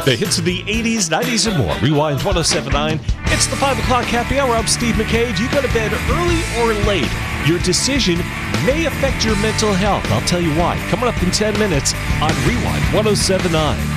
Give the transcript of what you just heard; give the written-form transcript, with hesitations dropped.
The hits of the 80s, 90s, and more. Rewind 1079. It's the 5 o'clock happy hour. I'm Steve McCage. You go to bed early or late. Your decision may affect your mental health. I'll tell you why. Coming up in 10 minutes on Rewind 1079.